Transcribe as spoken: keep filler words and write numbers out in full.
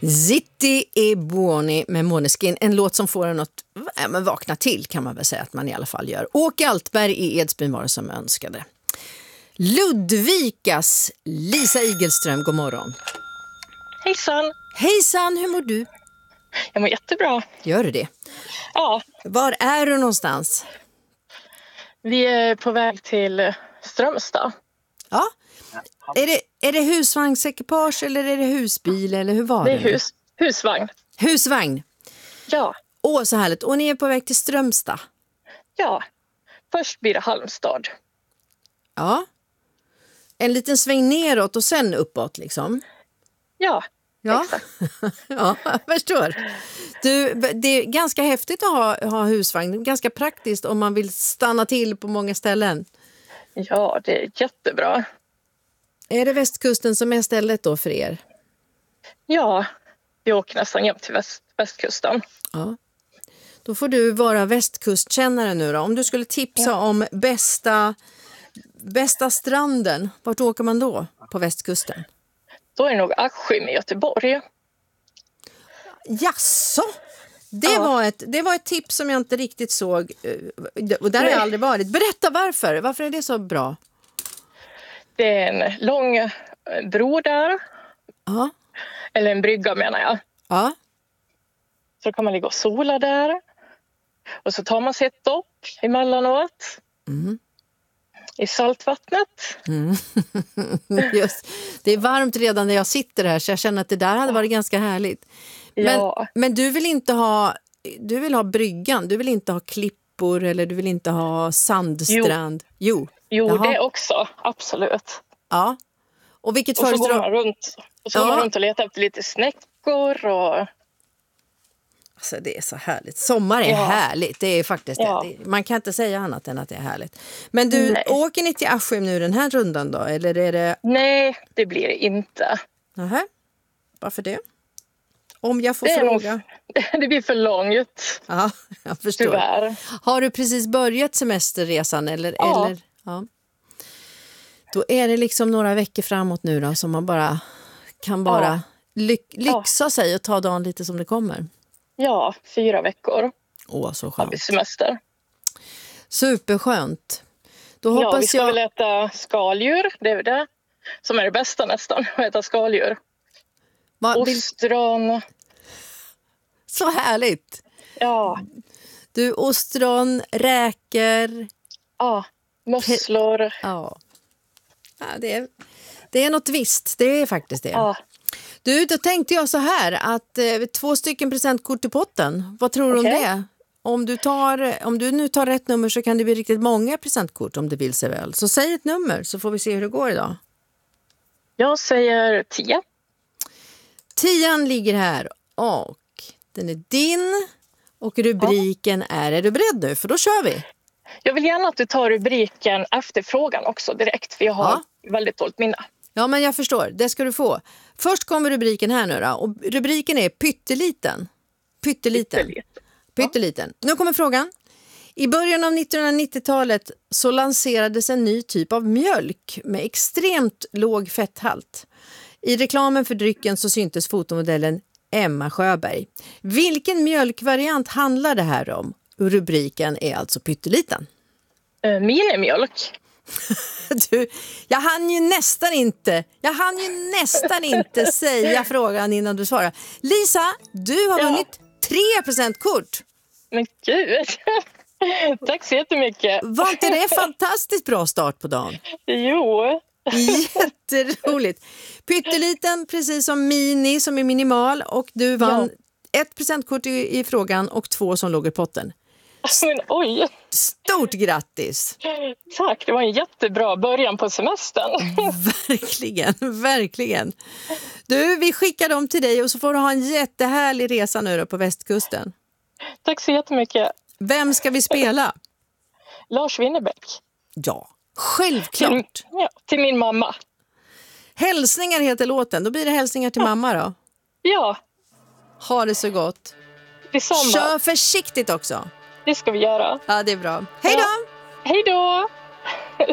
Zitti e buoni med Måneskin. En låt som får en att äh, men vakna till, kan man väl säga att man i alla fall gör. Åke Altberg i Edsbyn var det som önskade. Ludvikas Lisa Igelström, god morgon. Hejsan. Hejsan, hur mår du? Jag mår jättebra. Gör du det? Ja. Var är du någonstans? Vi är på väg till Strömstad. Ja. Är det, är det husvagnsekipage eller är det husbil eller hur var det? Det är hus, husvagn. Husvagn? Ja. Åh, så härligt. Och ni är på väg till Strömstad? Ja. Först blir det Halmstad. Ja. En liten sväng neråt och sen uppåt liksom? Ja. Ja, exakt. ja, jag förstår. Du, det är ganska häftigt att ha, ha husvagn. Ganska praktiskt om man vill stanna till på många ställen. Ja, det är jättebra. Är det västkusten som är stället då för er? Ja, vi åker nästan jämt till väst, västkusten. Ja. Då får du vara västkustkännare nu då. Om du skulle tipsa ja. om bästa, bästa stranden, vart åker man då på västkusten? Då är det nog Askim i Göteborg. Jasså? Det, ja. var ett, det var ett tips som jag inte riktigt såg. Och där har jag aldrig varit. Berätta varför. Varför är det så bra? Det är en lång bro där. Ja. Eller en brygga menar jag. Ja. Så kan man ligga och sola där. Och så tar man sig ett dopp emellanåt. Mm. I saltvattnet. Mm. Just. Det är varmt redan när jag sitter här så jag känner att det där hade varit ganska härligt. Men, ja. men du vill inte ha du vill ha bryggan, du vill inte ha klippor eller du vill inte ha sandstrand. Jo, jo, jo det också, absolut. Ja. Och vilket och så föreslår... går man runt och så ja. går man runt och letar efter lite snäckor och... Alltså det är så härligt. Sommar är ja. härligt. Det är faktiskt ja. det. Man kan inte säga annat än att det är härligt. Men du, Nej. åker ni till Askim nu den här rundan då? Eller är det... Nej, det blir det inte. Nähä. Varför det? Om jag får det fråga. Nog, det blir för långt. Ja, jag förstår. Tyvärr. Har du precis börjat semesterresan? Eller, ja. eller, ja. Då är det liksom några veckor framåt nu då som man bara kan bara ja. ly- lyxa ja. sig och ta dagen lite som det kommer. Ja, fyra veckor. Åh, så skönt. Har vi semester. Superskönt. Då hoppas ja, vi ska jag... väl äta skaldjur. Det är det som är det bästa nästan, att äta skaldjur. Va, ostron. Så härligt. Ja. Du, ostron, räkor. Ja, musslor. Ja. Ja, det är, det är något visst. Det är faktiskt det. Ja. Du, då tänkte jag så här att eh, två stycken presentkort i potten. Vad tror du okay. om det? Om du, tar, om du nu tar rätt nummer så kan det bli riktigt många presentkort om det vill sig väl. Så säg ett nummer så får vi se hur det går idag. Jag säger tio. Tian ligger här och den är din och rubriken ja. är, är du beredd nu? För då kör vi. Jag vill gärna att du tar rubriken efter frågan också direkt för jag har ja. väldigt dåligt minne. Ja, men jag förstår. Det ska du få. Först kommer rubriken här nu då. Och rubriken är pytteliten. Pytteliten. Pytteliten. Pytteliten. Ja. Nu kommer frågan. I början av nittonhundranittiotalet så lanserades en ny typ av mjölk med extremt låg fetthalt. I reklamen för drycken så syntes fotomodellen Emma Sjöberg. Vilken mjölkvariant handlar det här om? Rubriken är alltså pytteliten. Uh, minimjölk. Du, jag hann ju nästan inte jag hann ju nästan inte säga frågan innan du svarar. Lisa, du har ja. vunnit tre presentkort. Men gud. Tack så jättemycket. Var inte det en fantastiskt bra start på dagen? Jo. Jätteroligt. Pytteliten, precis som mini som är minimal och du vann ja. ett presentkort i, i frågan och två som låg i potten. Men oj. Stort grattis. Tack, det var en jättebra början på semestern. Verkligen, verkligen. Du, vi skickar dem till dig och så får du ha en jättehärlig resa nu då på västkusten. Tack så jättemycket. Vem ska vi spela? Lars Winnerbäck. Ja, självklart. Till, ja, till min mamma. Hälsningar heter låten. Då blir det hälsningar till ja. mamma då. Ja. Ha det så gott. Detsamma. Kör försiktigt också. Det ska vi göra. Ja, det är bra. Hej då! Ja. Hej då!